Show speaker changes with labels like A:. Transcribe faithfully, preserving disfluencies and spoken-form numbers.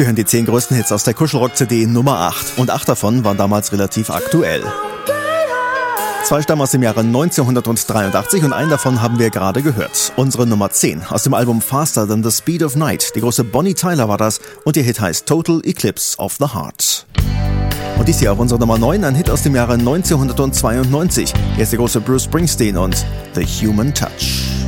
A: Wir hören die zehn größten Hits aus der Kuschelrock-C D Nummer acht. Und acht davon waren damals relativ aktuell. Zwei stammen aus dem Jahre neunzehnhundertdreiundachtzig und einen davon haben wir gerade gehört. Unsere Nummer zehn aus dem Album Faster Than the Speed of Night. Die große Bonnie Tyler war das und ihr Hit heißt Total Eclipse of the Heart. Und dies hier auch unsere Nummer neun, ein Hit aus dem Jahre neunzehnhundertzweiundneunzig. Hier ist der große Bruce Springsteen und The Human Touch.